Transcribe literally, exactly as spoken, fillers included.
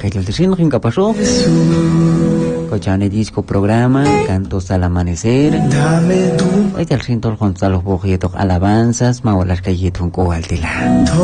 el destino que pasó. Cochane disco programa, cantos al amanecer. Hoy el cinto Gonzalo Bojeto alabanzas, maolas calleton coaltila.